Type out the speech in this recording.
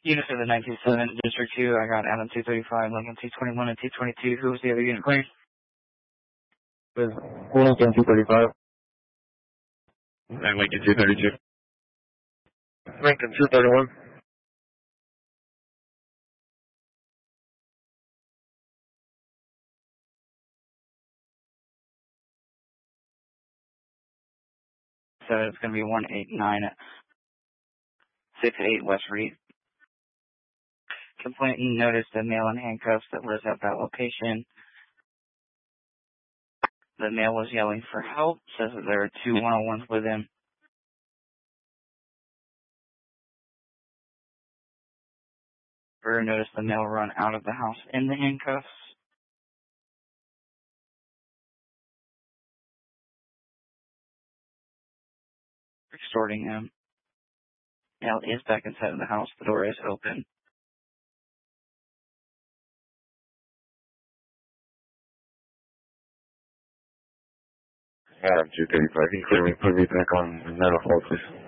Units of the 927 District 2, I got Adam 235, Lincoln 221, and 222. Who was the other unit, please? With Lincoln 235. And Lincoln 232. Lincoln 231. So it's going to be 18968 West Reed. Complainant noticed a male in handcuffs that was at that location. The male was yelling for help, says that there are two one-on-ones with him. Burr noticed the male run out of the house in the handcuffs. Extorting him. Male is back inside of the house. The door is open. Adam 235. Can you clear me, put me back on 904, please?